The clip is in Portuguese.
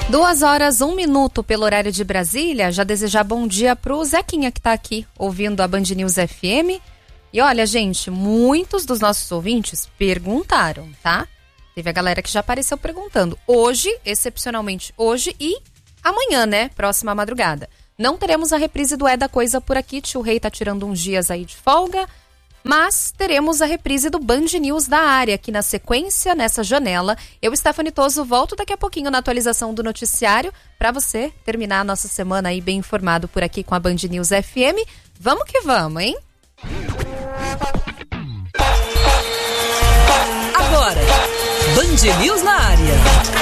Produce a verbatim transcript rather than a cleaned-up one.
Duas horas, um minuto pelo horário de Brasília. Já desejar bom dia pro Zequinha que tá aqui ouvindo a Band News F M. E olha, gente, muitos dos nossos ouvintes perguntaram, tá? Teve a galera que já apareceu perguntando. Hoje, excepcionalmente hoje e amanhã, né? Próxima madrugada. Não teremos a reprise do É da Coisa por aqui. Tio Rei tá tirando uns dias aí de folga. Mas teremos a reprise do Band News da área aqui na sequência, nessa janela. Eu, Stephanie Toso, volto daqui a pouquinho na atualização do noticiário para você terminar a nossa semana aí bem informado por aqui com a Band News F M. Vamos que vamos, hein? Agora, Band News na área.